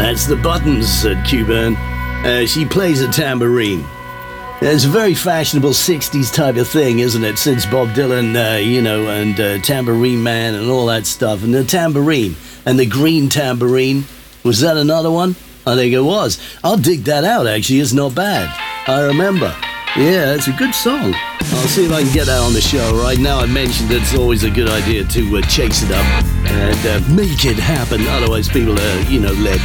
That's the Buttons, said Q-Burn. She plays a tambourine. It's a very fashionable 60s type of thing, isn't it? Since Bob Dylan, and Tambourine Man and all that stuff. And the tambourine and the green tambourine. Was that another one? I think it was. I'll dig that out, actually. It's not bad. I remember. Yeah, it's a good song. I'll see if I can get that on the show. Right now, I mentioned that it's always a good idea to chase it up and make it happen. Otherwise, people are, let